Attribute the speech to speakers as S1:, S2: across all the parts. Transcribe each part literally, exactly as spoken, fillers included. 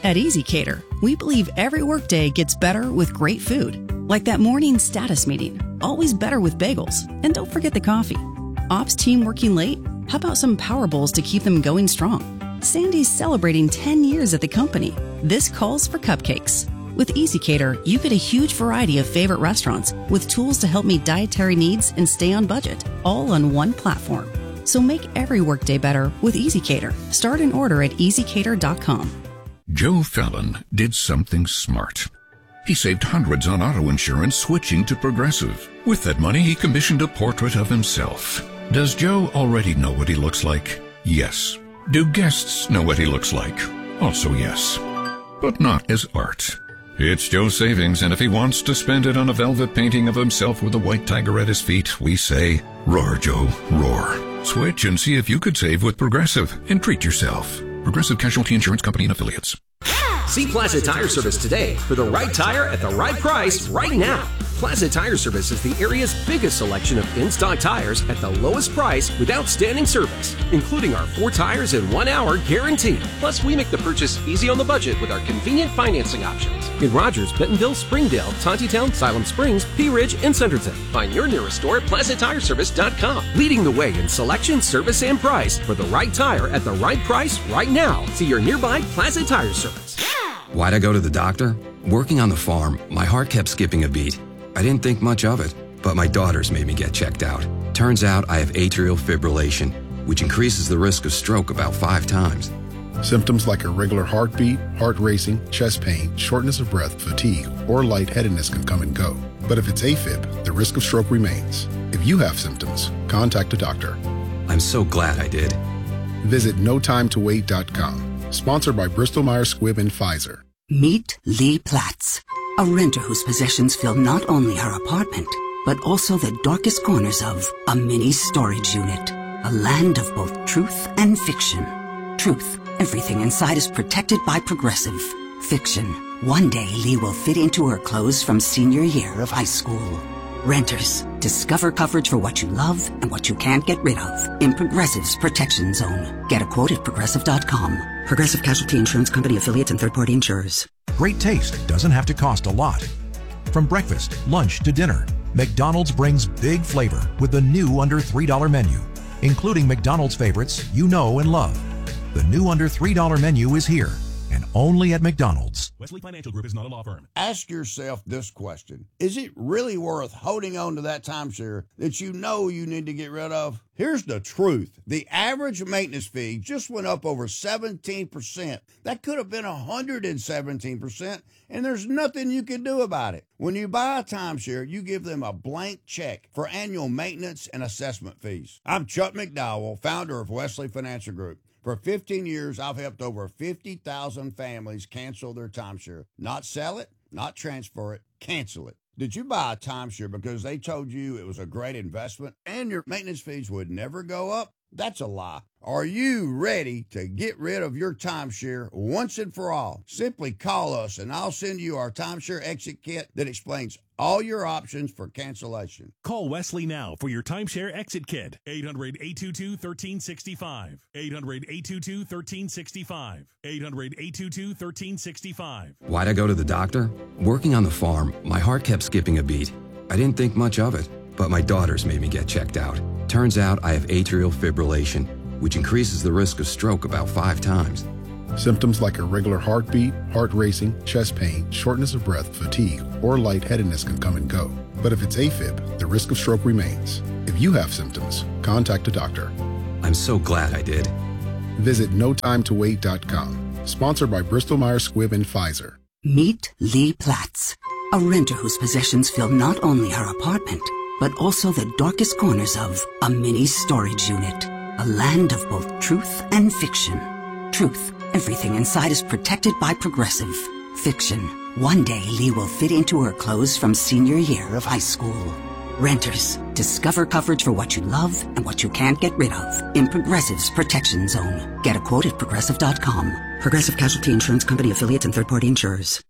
S1: At EasyCater, we believe every workday gets better with great food. Like that morning status meeting, always better with bagels. And don't forget the coffee. Ops team working late? How about some Power Bowls to keep them going strong? Sandy's celebrating ten years at the company. This calls for cupcakes. With EasyCater, you get a huge variety of favorite restaurants with tools to help meet dietary needs and stay on budget, all on one platform. So make every workday better with EasyCater. Start an order at easy cater dot com.
S2: Joe Fallon did something smart. He saved hundreds on auto insurance switching to Progressive. With that money, he commissioned a portrait of himself. Does Joe already know what he looks like? Yes. Do guests know what he looks like? Also yes. But not as art. It's Joe's savings, and if he wants to spend it on a velvet painting of himself with a white tiger at his feet, we say, roar, Joe, roar. Switch and see if you could save with Progressive and treat yourself. Progressive Casualty Insurance Company and Affiliates.
S3: See Plaza Tire Service today for the right tire at the right price right now. Plaza Tire Service is the area's biggest selection of in-stock tires at the lowest price with outstanding service, including our four tires in one hour guarantee. Plus, we make the purchase easy on the budget with our convenient financing options. In Rogers, Bentonville, Springdale, Tontitown, Siloam Springs, Pea Ridge, and Centerton. Find your nearest store at plaza tire service dot com. Leading the way in selection, service, and price for the right tire at the right price right now. See your nearby Plaza Tire Service.
S4: Why'd I go to the doctor? Working on the farm, my heart kept skipping a beat. I didn't think much of it, but my daughters made me get checked out. Turns out I have atrial fibrillation, which increases the risk of stroke about five times.
S5: Symptoms like irregular heartbeat, heart racing, chest pain, shortness of breath, fatigue, or lightheadedness can come and go. But if it's AFib, the risk of stroke remains. If you have symptoms, contact a doctor.
S4: I'm so glad I did.
S5: Visit no time to wait dot com. Sponsored by Bristol Myers Squibb and Pfizer.
S6: Meet Lee Platz, a renter whose possessions fill not only her apartment, but also the darkest corners of a mini storage unit. A land of both truth and fiction. Truth, everything inside is protected by Progressive. Fiction, one day Lee will fit into her clothes from senior year of high school. Renters, discover coverage for what you love and what you can't get rid of in Progressive's Protection Zone. Get a quote at progressive dot com. Progressive Casualty Insurance Company affiliates and third-party insurers.
S7: Great taste doesn't have to cost a lot. From breakfast, lunch to dinner, McDonald's brings big flavor with the new under three dollar menu, including McDonald's favorites you know and love. The new under three dollar menu is here and only at McDonald's.
S8: Wesley Financial Group is not a law firm.
S9: Ask yourself this question. Is it really worth holding on to that timeshare that you know you need to get rid of? Here's the truth. The average maintenance fee just went up over seventeen percent. That could have been one hundred seventeen percent, and there's nothing you can do about it. When you buy a timeshare, you give them a blank check for annual maintenance and assessment fees. I'm Chuck McDowell, founder of Wesley Financial Group. For fifteen years, I've helped over fifty thousand families cancel their timeshare. Not sell it, not transfer it, cancel it. Did you buy a timeshare because they told you it was a great investment and your maintenance fees would never go up? That's a lie. Are you ready to get rid of your timeshare once and for all? Simply call us and I'll send you our timeshare exit kit that explains all your options for cancellation.
S8: Call Wesley now for your timeshare exit kit. eight hundred, eight two two, one three six five. eight hundred, eight two two, one three six five. eight hundred, eight two two, one three six five.
S4: Why'd I go to the doctor? Working on the farm, my heart kept skipping a beat. I didn't think much of it, but my daughters made me get checked out. Turns out I have atrial fibrillation, which increases the risk of stroke about five times.
S5: Symptoms like irregular heartbeat, heart racing, chest pain, shortness of breath, fatigue, or lightheadedness can come and go. But if it's AFib, the risk of stroke remains. If you have symptoms, contact a doctor.
S4: I'm so glad I did.
S5: Visit no time to wait dot com. Sponsored by Bristol Myers Squibb and Pfizer.
S6: Meet Lee Platz, a renter whose possessions fill not only her apartment, but also the darkest corners of a mini storage unit. A land of both truth and fiction. Truth, everything inside is protected by Progressive. Fiction, one day Lee will fit into her clothes from senior year of high school. Renters, discover coverage for what you love and what you can't get rid of in Progressive's Protection Zone. Get a quote at progressive dot com. Progressive Casualty Insurance Company affiliates and third-party insurers.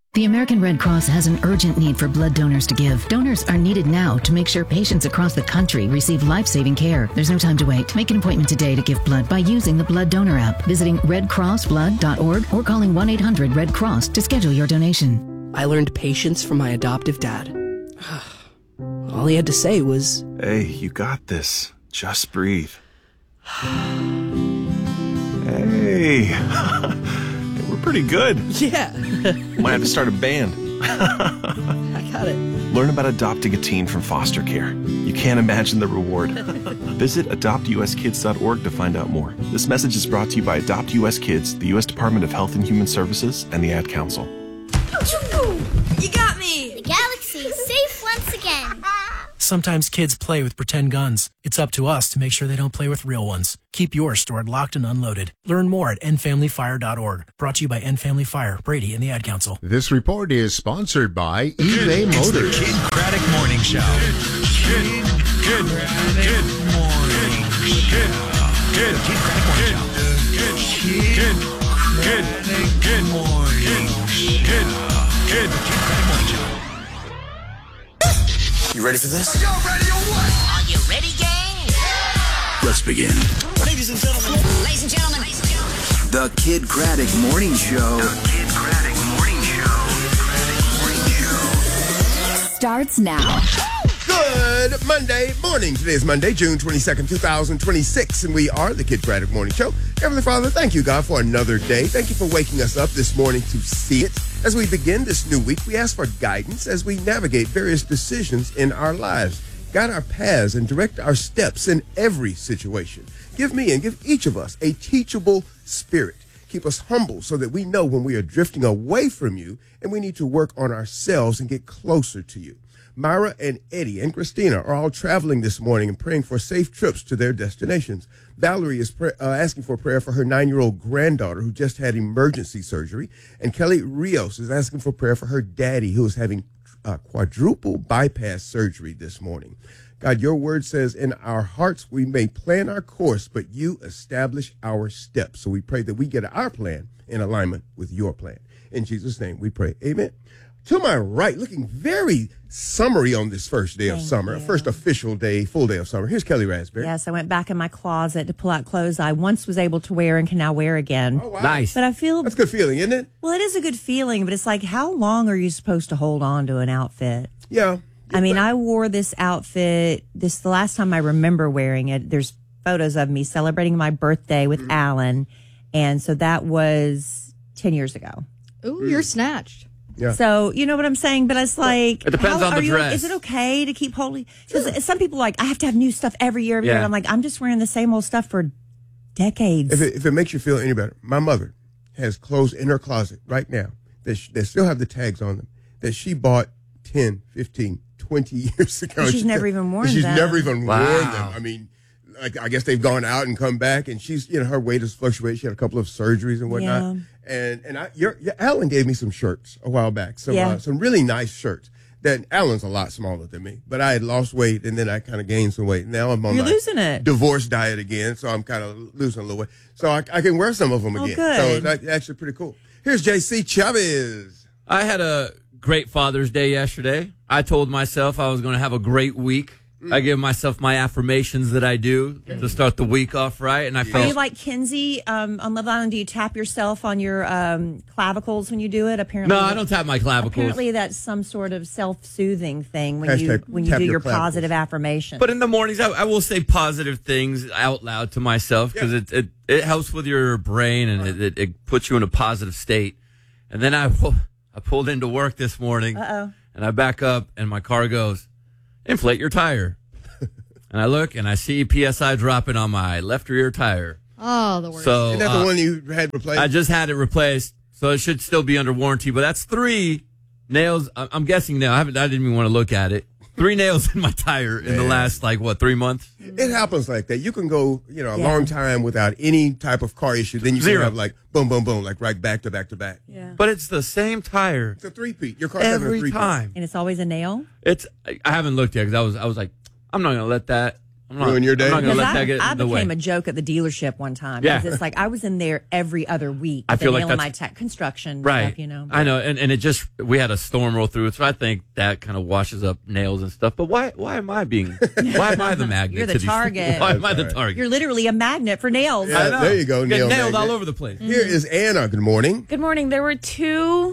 S10: The American Red Cross has an urgent need for blood donors to give. Donors are needed now to make sure patients across the country receive life-saving care. There's no time to wait. Make an appointment today to give blood by using the Blood Donor app, visiting red cross blood dot org, or calling one eight hundred red cross to schedule your donation.
S11: I learned patience from my adoptive dad. All he had to say was,
S12: "Hey, you got this. Just breathe." Hey. We're pretty good.
S11: Yeah.
S12: Might have to start a band.
S11: I got it.
S12: Learn about adopting a teen from foster care. You can't imagine the reward. Visit adopt u s kids dot org to find out more. This message is brought to you by Adopt U S Kids, the U S Department of Health and Human Services, and the Ad Council.
S13: You got me! The galaxy is safe once again.
S14: Sometimes kids play with pretend guns. It's up to us to make sure they don't play with real ones. Keep yours stored locked and unloaded. Learn more at end family fire dot org. Brought to you by End Family Fire, Brady, and the Ad Council.
S15: This report is sponsored by eBay Motors.
S16: It's the Kid Craddock Morning Show. Kid, Kid, Kid, Morning Show. Kid, Kid Craddock Morning Show. Kid, Kid, Kid, Kid, Morning Kid, Kid, Kid Craddock Morning Show.
S17: You ready for this?
S13: Are you ready or what? Are you ready, gang?
S17: Yeah! Let's begin.
S13: Ladies and gentlemen. Ladies and gentlemen. Ladies and gentlemen.
S17: The Kid Craddock Morning Show.
S13: The Kid Craddock Morning Show.
S17: Morning Show.
S18: Starts now.
S19: Good Monday morning. Today is Monday, June twenty-second, twenty twenty-six, and we are the Kid Craddock Morning Show. Heavenly Father, thank you, God, for another day. Thank you for waking us up this morning to see it. As we begin this new week, we ask for guidance as we navigate various decisions in our lives. Guide our paths and direct our steps in every situation. Give me and give each of us a teachable spirit. Keep us humble so that we know when we are drifting away from you and we need to work on ourselves and get closer to you. Myra and Eddie and Christina are all traveling this morning and praying for safe trips to their destinations. Valerie is pray, uh, asking for prayer for her nine-year-old granddaughter who just had emergency surgery. And Kelly Rios is asking for prayer for her daddy who is having uh, quadruple bypass surgery this morning. God, your word says, in our hearts we may plan our course, but you establish our steps. So we pray that we get our plan in alignment with your plan. In Jesus' name we pray. Amen. To my right, looking very summery on this first day
S20: Thank
S19: of summer,
S20: you.
S19: first official day, full day of summer. Here's Kelly Raspberry.
S20: Yes, I went back in my closet to pull out clothes I once was able to wear and can now wear again.
S19: Oh, wow.
S11: Nice.
S20: But I feel
S19: That's a good feeling, isn't it?
S20: Well, it is a good feeling, but it's like, how long are you supposed to hold on to an outfit?
S19: Yeah.
S20: I mean, I wore this outfit, this the last time I remember wearing it. There's photos of me celebrating my birthday with mm-hmm. Alan, and so that was ten years ago.
S21: Ooh, mm. you're snatched.
S19: Yeah.
S20: So, you know what I'm saying? But it's like,
S11: it depends
S20: how,
S11: on the
S20: you,
S11: dress.
S20: Is it okay to keep holding? Because sure. some people are like, I have to have new stuff every year. Every
S11: yeah.
S20: year. And I'm like, I'm just wearing the same old stuff for decades.
S19: If it, if it makes you feel any better, my mother has clothes in her closet right now that, she, that still have the tags on them that she bought ten, fifteen, twenty years ago.
S20: She's she, never even worn
S19: She's
S20: them.
S19: never even
S11: wow.
S19: worn them. I mean, like, I guess they've gone out and come back, and she's, you know, her weight has fluctuated. She had a couple of surgeries and whatnot.
S20: Yeah.
S19: And and I, your, your, Alan gave me some shirts a while back, some
S20: yeah.
S19: uh, some really nice shirts. That Alan's a lot smaller than me, but I had lost weight and then I kind of gained some weight. Now I'm on
S20: You're
S19: my
S20: losing it.
S19: divorce diet again, so I'm kind of losing a little weight. So I, I can wear some of them
S20: oh,
S19: again.
S20: Good.
S19: So that's actually pretty cool. Here's J C Chavez.
S22: I had a great Father's Day yesterday. I told myself I was going to have a great week. Mm. I give myself my affirmations that I do to start the week off right, and I
S20: Are
S22: felt.
S20: you like Kinsey um, on Love Island? Do you tap yourself on your um, clavicles when you do it? Apparently,
S22: no, I don't tap my clavicles.
S20: Apparently, that's some sort of self-soothing thing when
S19: Hashtag
S20: you when you
S19: tap
S20: do
S19: your
S20: your
S19: clavicles.
S20: positive affirmation.
S22: But in the mornings, I, I will say positive things out loud to myself because yeah. it, it it helps with your brain and it, it, it puts you in a positive state. And then I I pulled into work this morning,
S20: Uh-oh.
S22: and I back up, and my car goes, inflate your tire. And I look, and I see P S I dropping on my left rear tire.
S21: Oh, the worst.
S22: So,
S19: Isn't that
S22: uh,
S19: the one you had replaced?
S22: I just had it replaced, so it should still be under warranty. But that's three nails. I'm guessing now. I haven't. I didn't even want to look at it. Three nails in my tire in yeah. the last, like, what, three months?
S19: It happens like that. You can go, you know, a
S20: Yeah.
S19: long time without any type of car issue. Then you
S22: Zero.
S19: can have, like, boom, boom, boom, like, right back to back to back.
S20: Yeah.
S22: But it's the same tire
S19: It's a three-peat. Your car's having a
S22: every
S19: three-peat.
S22: time.
S20: And it's always a nail.
S22: It's. I I haven't looked yet because I was. I was like, I'm not gonna let that. I'm not,
S19: Ruin your day?
S22: I'm not going to let
S20: I,
S22: that get
S20: I
S22: in the
S20: became
S22: way.
S20: a joke at the dealership one time.
S22: Yeah.
S20: Because it's like I was in there every other week.
S22: I
S20: with
S22: feel
S20: the
S22: like
S20: nail in
S22: that's-
S20: my tech construction
S22: Right.
S20: stuff, you know.
S22: I know. And, and it just, we had a storm roll through it. So I think that kind of washes up nails and stuff. But why, why am I being, why am I the magnet?
S20: You're the
S22: to these-
S20: target.
S22: Why am I the
S19: That's
S22: target?
S20: You're literally a magnet for nails.
S19: Yeah, there you go,
S22: Get
S19: nail
S22: nailed
S19: magnet.
S22: all over the place.
S19: Here is Anna. Good morning.
S1: Good morning. There were two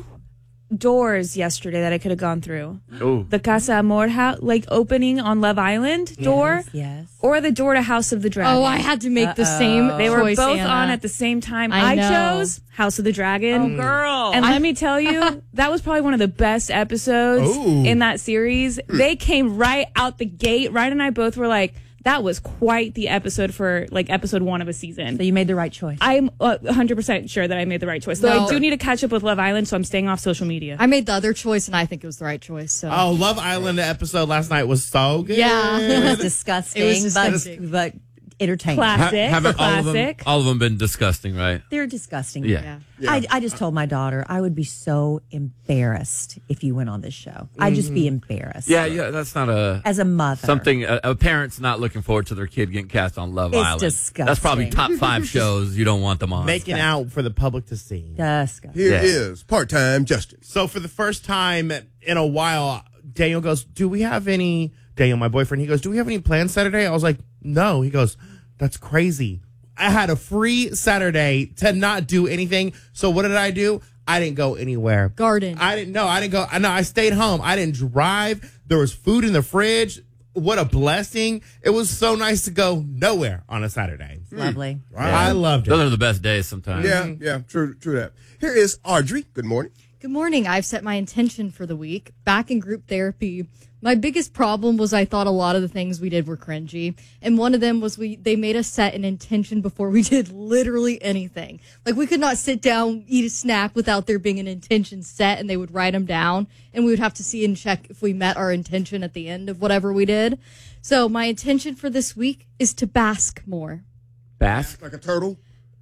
S1: doors yesterday that I could have gone through.
S22: Oh.
S1: The Casa Amor house, like opening on Love Island door,
S20: yes.
S1: or the door to House of the Dragon.
S21: Oh, I had to make the same
S1: They were
S21: choice,
S1: both
S21: Anna.
S1: on at the same time.
S21: I
S1: I,
S21: know.
S1: chose House of the Dragon.
S20: Oh, girl.
S1: And let me tell you, that was probably one of the best episodes
S19: Ooh.
S1: in that series. They came right out the gate. Ryan and I both were like, that was quite the episode for like episode one of a season.
S20: So you made the right choice.
S1: I'm uh, one hundred percent sure that I made the right choice. Though
S21: No.
S1: I do need to catch up with Love Island, so I'm staying off social media.
S21: I made the other choice, and I think it was the right choice. So.
S18: Oh, Love Island episode last night was so good.
S21: Yeah.
S20: It was disgusting,
S21: It was disgusting.
S20: but, but entertaining.
S1: Classic.
S22: Ha- haven't all of them,
S1: Classic.
S22: all of them been disgusting, right?
S20: They're disgusting.
S22: Yeah. Yeah.
S19: Yeah.
S20: I, I just told my daughter I would be so embarrassed if you went on this show. I'd just be embarrassed.
S22: Yeah, yeah, that's not a
S20: As a mother.
S22: something a, a parent's not looking forward to their kid getting cast on Love
S20: It's
S22: Island.
S20: disgusting.
S22: That's probably top five shows you don't want them on.
S18: Making out for the public to see.
S20: Disgusting.
S19: Here
S22: Yeah.
S19: is part-time Justin.
S18: So for the first time in a while, Daniel goes, do we have any, Daniel, my boyfriend, he goes, do we have any plans Saturday? I was like, no. He goes, that's crazy. I had a free Saturday to not do anything. So what did I do? I didn't go anywhere.
S21: Garden.
S18: I didn't, no, I didn't go. No, I stayed home. I didn't drive. There was food in the fridge. What a blessing. It was so nice to go nowhere on a Saturday.
S20: Lovely.
S18: I loved it.
S22: Those are the best days sometimes.
S19: Yeah, yeah, true, true that. Here is Audrey. Good morning.
S21: Good morning. I've set my intention for the week. Back in group therapy. My biggest problem was I thought a lot of the things we did were cringy. And one of them was we they made us set an intention before we did literally anything. Like we could not sit down, eat a snack without there being an intention set, and they would write them down. And we would have to see and check if we met our intention at the end of whatever we did. So my intention for this week is to bask more.
S22: Bask?
S19: Like a turtle?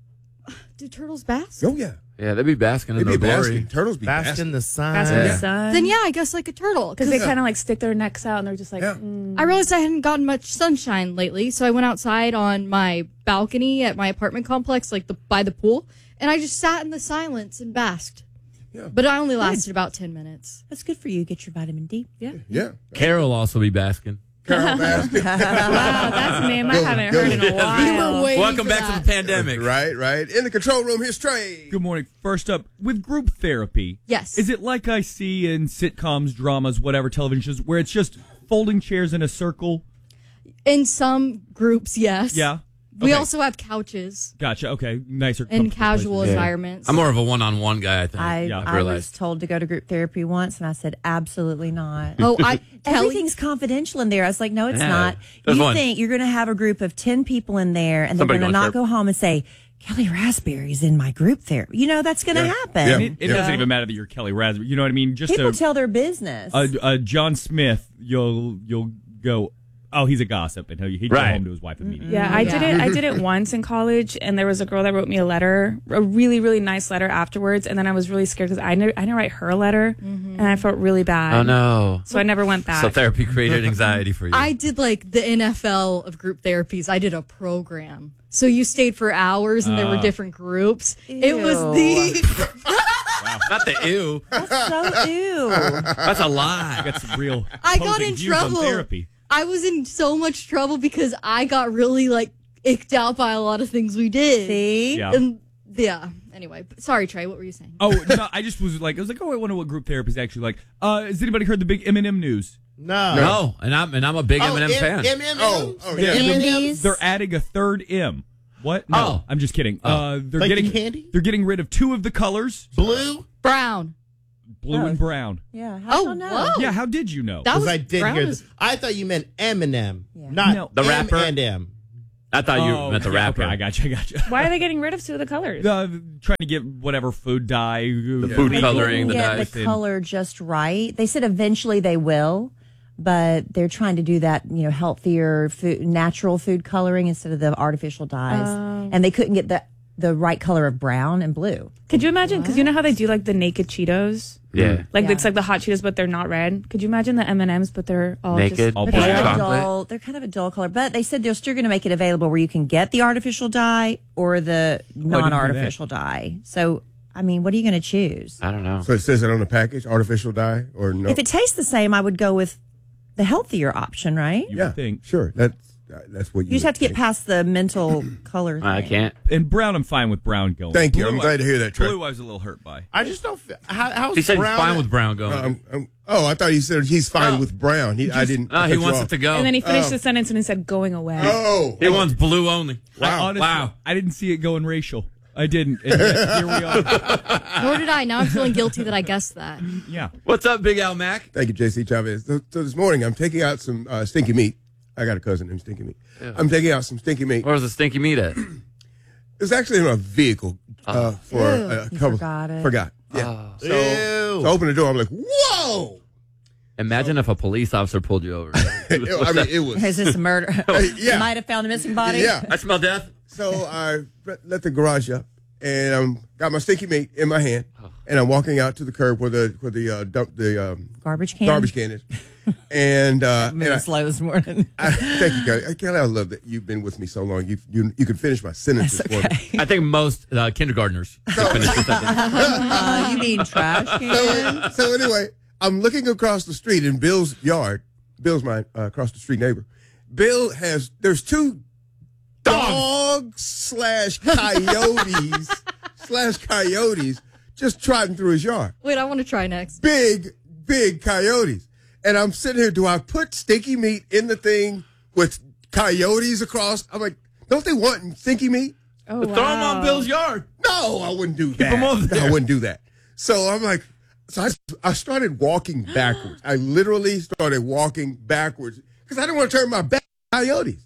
S21: Do turtles bask?
S19: Oh, yeah.
S22: Yeah, they'd be basking in
S19: They
S22: their
S19: be
S22: glory.
S19: basking. Turtles be
S18: Bask
S19: basking.
S18: in the sun.
S1: Bask in
S22: Yeah.
S1: the sun.
S21: Then yeah, I guess like a turtle.
S1: Because they kind of like stick their necks out and they're just like,
S19: Yeah.
S1: mm.
S21: I realized I hadn't gotten much sunshine lately, so I went outside on my balcony at my apartment complex, like the by the pool, and I just sat in the silence and basked.
S19: Yeah.
S21: But I only lasted about ten minutes.
S20: That's good for you. Get your vitamin D.
S1: Yeah.
S19: Yeah.
S22: Carol will also be basking.
S19: Carol basking.
S1: Wow, that's a name I
S19: Go,
S1: haven't
S19: go.
S1: heard in a while.
S22: Welcome back to the pandemic.
S19: Right, right. In the control room, here's Trey.
S23: Good morning. First up, with group therapy.
S21: Yes.
S23: Is it like I see in sitcoms, dramas, whatever, television shows, where it's just folding chairs in a circle?
S21: In some groups, yes.
S23: Yeah.
S21: We
S23: Okay.
S21: also have couches
S23: Gotcha. Okay. Nicer.
S21: in
S23: comfortable
S21: casual
S23: places.
S21: environments.
S22: I'm more of a one-on-one guy, I think.
S20: I,
S23: Yeah.
S20: I was
S22: realized.
S20: told to go to group therapy once, and I said, absolutely not.
S21: Oh, I
S20: Everything's confidential in there. I was like, no, it's
S22: Yeah.
S20: not.
S22: There's
S20: You
S22: one.
S20: think you're going to have a group of ten people in there, and they're
S22: Somebody
S20: going to
S22: going
S20: not
S22: therapy.
S20: go home and say, Kelly Raspberry's in my group therapy. You know, that's going to
S19: Yeah.
S20: happen.
S19: Yeah.
S23: It, it doesn't even matter that you're Kelly Raspberry. You know what I mean? Just
S20: People
S23: a,
S20: tell their business.
S23: a, a John Smith, you'll you'll go, oh, he's a gossip, and he'd go
S22: Right.
S23: home to his wife immediately.
S1: Yeah, I did
S21: Yeah.
S1: it. I did it once in college, and there was a girl that wrote me a letter, a really, really nice letter afterwards. And then I was really scared because I didn't, I didn't write her a letter, and I felt really bad.
S22: Oh, no.
S1: So I never went back.
S22: So therapy created anxiety for you.
S21: I did like the N F L of group therapies. I did a program. So you stayed for hours and there were
S22: Ah.
S21: different groups. It was the
S22: Wow. Not the ew.
S20: That's so ew.
S22: That's a lie.
S23: Got some real.
S21: I got
S23: opposing
S21: in
S23: views on
S21: trouble.
S23: Therapy.
S21: I was in so much trouble because I got really like icked out by a lot of things we did.
S20: See?
S23: Yeah.
S21: And yeah. Anyway, sorry Trey, what were you saying?
S23: Oh no! I just was like, I was like, oh, I wonder what group therapy is actually like. Uh, has anybody heard the big Eminem news?
S18: No.
S22: No, and I'm and I'm a big
S18: Oh,
S22: Eminem
S18: M-
S22: fan.
S18: M M M?
S19: Oh, oh, yeah.
S18: M M
S23: They're,
S18: Ms?
S23: they're adding a third M. What? No,
S22: Oh.
S23: I'm just kidding.
S22: Oh.
S23: Uh, they're
S18: Like the
S23: getting
S18: candy?
S23: They're getting rid of two of the colors,
S18: Blue?
S21: Brown.
S23: blue
S20: Oh.
S23: and brown.
S20: Yeah. How
S21: Oh,
S20: do you know?
S21: whoa.
S23: Yeah, how did you know?
S21: That
S18: Because
S21: was
S18: I did
S21: brown
S18: hear
S21: is-
S18: this. I thought you meant Eminem,
S20: Yeah.
S18: not
S23: No.
S22: The
S18: M
S22: rapper?
S18: and M.
S22: I thought you
S23: Oh,
S22: meant the
S23: yeah,
S22: rapper.
S23: Okay, I got you. I got you.
S1: Why are they getting rid of two of the colors?
S23: Uh, trying to get whatever food dye, the
S22: food
S20: They
S22: coloring,
S20: couldn't
S22: the
S20: get
S22: dyes.
S20: the color just right. They said eventually they will, but they're trying to do that, you know, healthier food, natural food coloring instead of the artificial dyes.
S1: Oh.
S20: And they couldn't get the the right color of brown and blue.
S1: Could you imagine? Because you know how they do like the naked Cheetos.
S22: Yeah.
S1: Like
S20: Yeah.
S1: it's like the hot Cheetos, but they're not red. Could you imagine the M and M's, but they're all
S22: Naked?
S1: just
S22: All
S20: They're
S22: black
S20: kind, of a
S22: chocolate?
S20: dull, they're kind of a dull color, but they said they're still going to make it available where you can get the artificial dye or the non-artificial dye. So, I mean, what are you going to choose?
S22: I don't know.
S19: So it says it on the package, artificial dye or no?
S20: If it tastes the same, I would go with the healthier option, right?
S19: yeah, sure. That's uh, that's what you.
S20: You just have to
S19: would
S20: get past the mental color.
S22: I
S20: thing.
S22: can't.
S23: And brown, I'm fine with brown going.
S19: Thank you.
S23: Blue,
S19: I'm glad to hear that, Trey.
S23: Blue, I was a little hurt by.
S18: I just don't. Feel, how, how's
S22: He said he's
S18: brown
S22: fine with brown going.
S19: Um, um, oh, I thought you said he's fine with brown. He, I didn't.
S22: No,
S19: I
S22: he
S19: cut you
S22: wants
S19: off.
S22: it to go.
S1: And then he finished
S19: Oh.
S1: the sentence and he said, going away.
S19: Oh,
S22: He wants blue only.
S23: I honestly,
S22: Wow.
S23: I didn't see it going racial. I didn't. And yet, here we are.
S21: Nor did I. Now I'm feeling guilty that I guessed that.
S23: Yeah.
S22: What's up, Big Al Mac?
S19: Thank you, J C Chavez. So, so this morning, I'm taking out some uh, stinky meat. I got a cousin named Stinky Meat.
S22: Yeah.
S19: I'm taking out some stinky meat.
S22: Where's the stinky meat at?
S19: It's actually in a vehicle uh, for
S20: Ew,
S19: a
S20: you
S19: couple.
S20: forgot it.
S19: Forgot. Yeah.
S22: Oh.
S19: So, so I open the door. I'm like, whoa!
S22: Imagine if a police officer pulled you over.
S19: I mean, it was.
S20: Is this a murder?
S19: Yeah.
S20: Might have found a missing body.
S19: Yeah.
S22: I smell death.
S19: So I let the garage up, and I'm got my stinky meat in my hand, and I'm walking out to the curb where the where the uh, dump the um,
S20: Garbage can.
S19: garbage can is, and uh,
S20: I'm moving
S19: and I,
S20: slow this morning.
S19: I, thank you, Kelly. I, Kelly, I love that you've been with me so long. You you you can finish my sentences
S20: That's
S19: for me.
S20: okay.
S22: I think most uh, kindergartners could finish this sentence.
S20: Uh, you mean trash can?
S19: So, so anyway, I'm looking across the street in Bill's yard. Bill's my uh, across the street neighbor. Bill has there's two dogs slash coyotes slash coyotes just trotting through his yard.
S21: Wait, I want to try next.
S19: Big, big coyotes. And I'm sitting here, do I put stinky meat in the thing with coyotes across? I'm like, don't they want stinky meat?
S1: Oh,
S22: But throw him
S1: wow.
S22: on Bill's yard.
S19: No, I wouldn't do that.
S22: him over
S19: No,
S22: there.
S19: I wouldn't do that. So I'm like, so I, I started walking backwards. I literally started walking backwards because I didn't want to turn my back to coyotes.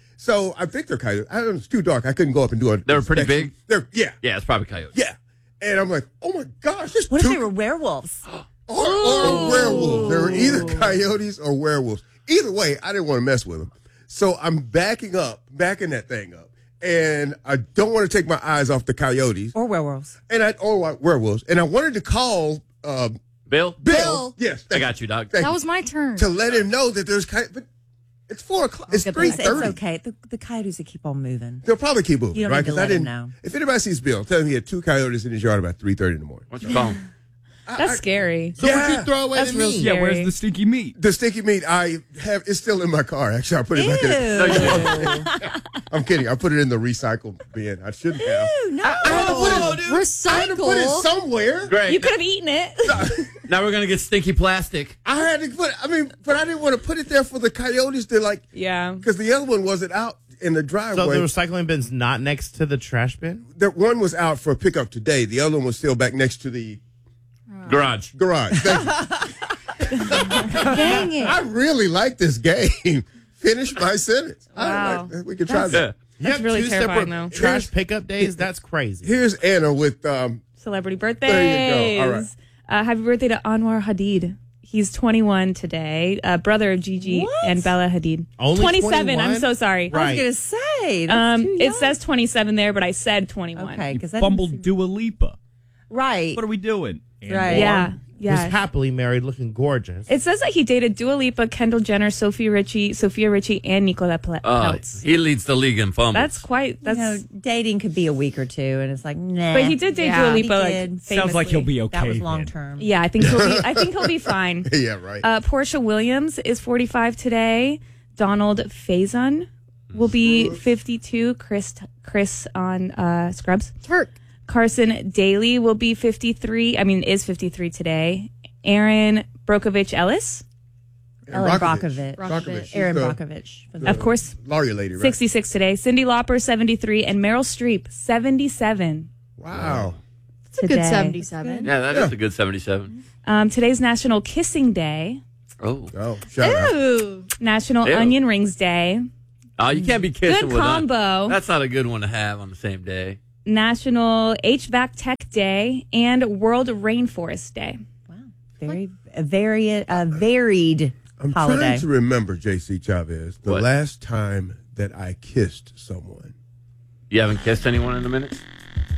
S19: So I think they're coyotes. I don't know, it's too dark. I couldn't go up and do it.
S22: They were pretty big?
S19: They're yeah,
S22: Yeah, it's probably coyotes.
S19: yeah. And I'm like, oh my gosh, there's
S20: What
S19: two
S20: if they were werewolves?
S19: or, or werewolves. They were either coyotes or werewolves. Either way, I didn't want to mess with them. So I'm backing up, backing that thing up. And I don't want to take my eyes off the coyotes.
S20: Or werewolves.
S19: And I, or werewolves. And I wanted to call um,
S22: Bill?
S19: Bill.
S21: Bill.
S19: Yes.
S22: I
S19: thank
S22: got you, dog.
S19: Thank
S21: That
S19: you.
S21: was my turn.
S19: To let him know that there's coyotes. But it's four o'clock. It's
S21: get
S19: three
S20: It's,
S19: thirty.
S20: it's okay. The, the coyotes will keep on moving.
S19: They'll probably keep moving,
S20: You don't
S19: right?
S20: need to
S19: 'Cause
S20: let
S19: I didn't
S20: him know.
S19: If anybody sees Bill, tell him he had two coyotes in his yard about three thirty in the morning.
S22: What's your phone?
S1: That's scary.
S18: So
S19: Yeah.
S18: what'd you throw away
S1: That's
S18: to
S1: real
S18: me?
S1: scary.
S23: Yeah, where's the stinky meat?
S19: The stinky meat I have is still in my car. Actually, I put it back in.
S22: No, you didn't.
S19: I'm kidding. I put it in the recycle bin. I shouldn't have.
S20: Ew, no.
S19: I had to put it,
S21: Recycle.
S19: I had to put it somewhere.
S22: Great.
S1: You could have eaten it.
S22: Now we're going to get stinky plastic.
S19: I had to put. I mean, but I didn't want to put it there for the coyotes to like.
S1: Yeah.
S19: Because the other one wasn't out in the
S18: So
S19: driveway.
S18: the recycling bin's not next to the trash bin?
S19: the one was out for pickup today. The other one was still back next to the
S22: Garage.
S19: garage. Thank you.
S21: Dang it.
S19: I really like this game. Finish my sentence. I
S1: Wow.
S19: like, we could try
S22: Yeah.
S19: that.
S18: You have
S1: really
S18: two
S1: terrifying,
S18: separate
S1: though.
S18: trash pickup days? That's crazy.
S19: Here's Anna with um.
S1: Celebrity birthdays.
S19: There you go. All right.
S1: Uh, happy birthday to Anwar Hadid. He's twenty-one today, uh, brother of Gigi
S20: What?
S1: and Bella Hadid.
S18: Only
S1: twenty-seven. I'm
S18: twenty-one?
S1: so sorry.
S20: I
S18: Right.
S20: was going to say. That's
S1: Um,
S20: too
S1: it
S20: young.
S1: says twenty-seven there, but I said twenty-one.
S20: Okay, because that
S23: Fumbled
S20: didn't
S23: Dua Lipa.
S20: seem- Right.
S23: What are we doing?
S20: Right.
S1: Yeah.
S18: Who's
S1: Yeah.
S18: happily married, looking gorgeous.
S1: It says that he dated Dua Lipa, Kendall Jenner, Sophia Richie, Sophia Richie, and Nicola Pel-
S22: Oh,
S1: Peltz.
S22: he leads the league in fumbles.
S1: That's quite. That's.
S20: you know, dating could be a week or two, and it's like, nah.
S1: But he did date
S20: Yeah,
S1: Dua
S20: he
S1: Lipa, like,
S20: did.
S23: Sounds like he'll be okay.
S20: That was
S23: then.
S20: long term.
S1: Yeah, I think he'll be. I think he'll be fine.
S19: Yeah, right.
S1: Uh, Portia Williams is forty-five today. Donald Faison will be fifty-two. Chris Chris on uh, Scrubs.
S21: Turk.
S1: Carson Daly will be fifty-three. I mean, is fifty-three today. Aaron Brokovich Ellis,
S20: Ellen
S19: Brockovich.
S20: Brockovich.
S19: Brockovich. She's
S20: Aaron
S19: the-
S20: Brockovich.
S19: the
S1: of course,
S19: lawyer lady, right?
S1: sixty-six today. Cindy Lauper, seventy-three, and Meryl Streep, seventy-seven.
S19: Wow.
S21: It's a good
S1: Today.
S21: seventy-seven.
S22: Yeah, that is a good seventy-seven.
S1: Um, today's National Kissing Day,
S22: Oh.
S19: Oh, shout out.
S21: Ooh.
S1: National
S22: Ew.
S1: Onion Rings Day,
S22: Oh, you can't be kissing
S1: Good
S22: with
S1: combo.
S22: that. That's not a good one to have on the same day.
S1: National H V A C Tech Day, and World Rainforest Day.
S20: Very, a very, a varied
S19: I'm
S20: holiday.
S19: trying to remember, J C Chavez, the
S22: What?
S19: last time that I kissed someone.
S22: You haven't kissed anyone in a minute?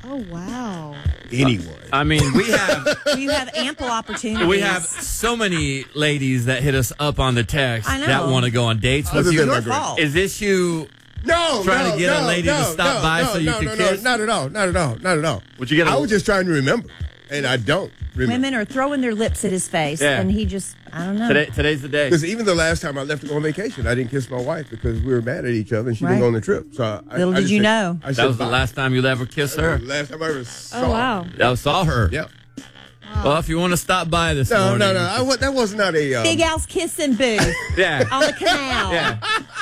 S21: Oh, wow.
S19: Anyone.
S22: I mean, we have
S20: You have ample opportunities.
S22: we have so many ladies that hit us up on the text
S20: I know.
S22: that want to go on dates with
S19: Other
S22: you.
S19: than my
S20: Your
S19: girl.
S20: fault.
S22: Is this you
S19: No,
S22: trying
S19: no,
S22: to get
S19: no,
S22: a lady
S19: no,
S22: to stop
S19: no,
S22: by
S19: no,
S22: so you
S19: no,
S22: can
S19: no,
S22: kiss?
S19: No, not at all. Not at all. Not at all.
S22: Would you get a-
S19: I was just trying to remember, and I don't remember.
S20: Women are throwing their lips at his face,
S22: Yeah.
S20: and he just, I don't know.
S22: Today, today's the day.
S19: Because even the last time I left to go on vacation, I didn't kiss my wife because we were mad at each other and she
S20: Right.
S19: didn't go on the trip. So I,
S20: Little
S19: I
S20: did
S19: just
S20: you
S19: said-
S20: know.
S19: I said
S22: That was the
S19: bye.
S22: last time you'll ever kiss
S19: That was
S22: her.
S19: the last time I ever saw
S1: Oh, wow.
S22: I saw her.
S19: Yeah.
S22: Well, if you want to stop by this
S19: No,
S22: morning.
S19: no, no. I, wa- that was not a. Um,
S20: Big Al's kissing booth
S22: Yeah.
S20: on the canal.
S22: Yeah.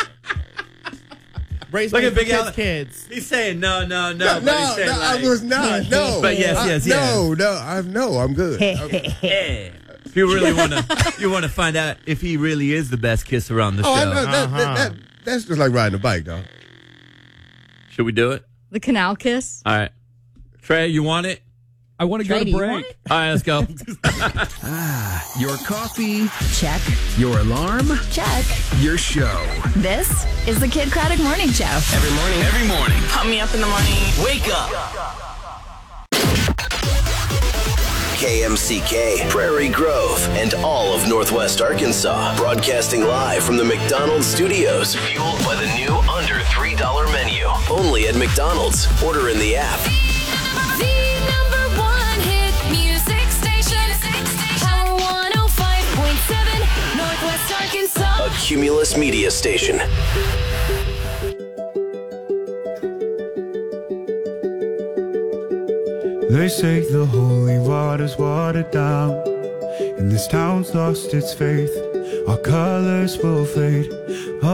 S18: Raise
S22: Look
S18: money
S22: at
S18: for
S22: Big
S18: kids,
S22: Al.
S18: kids.
S22: He's saying no, no, no.
S19: No,
S22: but
S19: no,
S22: he's saying
S19: no,
S22: like,
S19: I was not. No.
S22: But yes,
S19: I-
S22: yes, yes.
S19: No, no, I no, I'm good.
S22: Hey, if you really want to, you want to find out if he really is the best kisser on the
S19: Oh, I
S22: show.
S19: know. That, that, that, that's just like riding a bike, dog.
S22: Should we do it?
S21: The canal kiss.
S22: All right. Trey, you want it?
S23: I want to
S20: Trey,
S23: go
S20: do
S23: to
S20: you want
S23: break.
S22: All right, let's go.
S2: Ah, your coffee,
S10: Check.
S2: your alarm,
S10: Check.
S2: your show.
S10: This is the Kid Craddock Morning Show.
S17: Every morning. Every morning.
S10: Pump me up in the morning.
S17: Wake up. K M C K, Prairie Grove, and all of Northwest Arkansas. Broadcasting live from the McDonald's studios. Fueled by the new under three dollar menu. Only at McDonald's. Order in the app.
S13: The number one hit music station. Power one oh five point seven, Northwest Arkansas.
S17: A Cumulus Media Station.
S3: They say the holy water's watered down, and this town's lost its faith. Our colors will fade.